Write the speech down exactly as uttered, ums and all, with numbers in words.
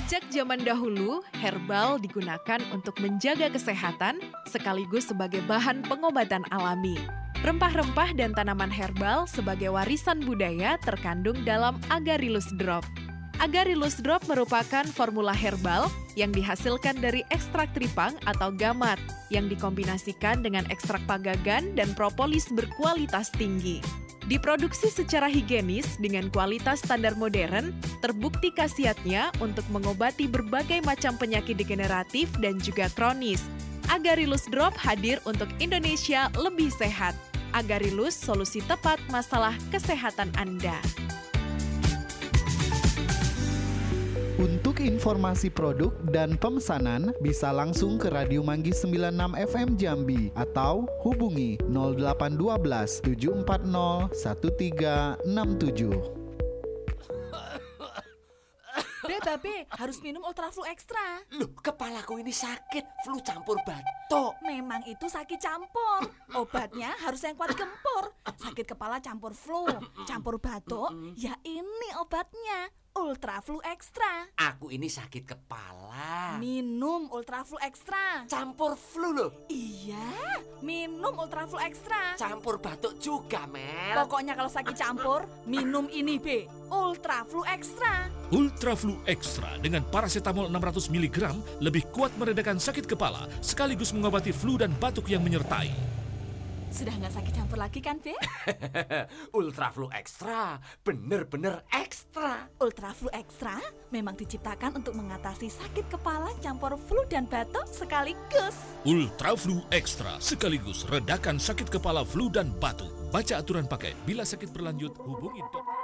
Sejak zaman dahulu, herbal digunakan untuk menjaga kesehatan sekaligus sebagai bahan pengobatan alami. Rempah-rempah dan tanaman herbal sebagai warisan budaya terkandung dalam Agarylus Drop. Agarylus Drop merupakan formula herbal yang dihasilkan dari ekstrak tripang atau gamat yang dikombinasikan dengan ekstrak pagagan dan propolis berkualitas tinggi. Diproduksi secara higienis dengan kualitas standar modern, terbukti khasiatnya untuk mengobati berbagai macam penyakit degeneratif dan juga kronis. Agarylus Drop hadir untuk Indonesia lebih sehat. Agarylus, solusi tepat masalah kesehatan Anda. Untuk informasi produk dan pemesanan bisa langsung ke Radio Manggis sembilan puluh enam F M Jambi atau hubungi nol delapan satu dua tujuh empat nol satu tiga enam tujuh. Be, Babe, harus minum Ultraflu Extra. Loh, kepalaku ini sakit, flu campur batuk. Memang itu sakit campur. Obatnya harus yang kuat gempur. Sakit kepala campur flu, campur batuk, ya ini obatnya. Ultraflu Extra. Aku ini sakit kepala. Minum Ultraflu Extra. Campur flu loh. Iya, minum Ultraflu Extra. Campur batuk juga, Mel. Pokoknya kalau sakit campur, minum ini, Be. Ultraflu Extra. Ultraflu Extra dengan paracetamol enam ratus miligram lebih kuat meredakan sakit kepala sekaligus mengobati flu dan batuk yang menyertai. Sudah nggak sakit campur lagi kan, Be? Ultraflu Extra, bener-bener ekstra. Ultraflu Extra memang diciptakan untuk mengatasi sakit kepala campur flu dan batuk sekaligus. Ultraflu Extra sekaligus redakan sakit kepala flu dan batuk. Baca aturan pakai. Bila sakit berlanjut, hubungi dokter.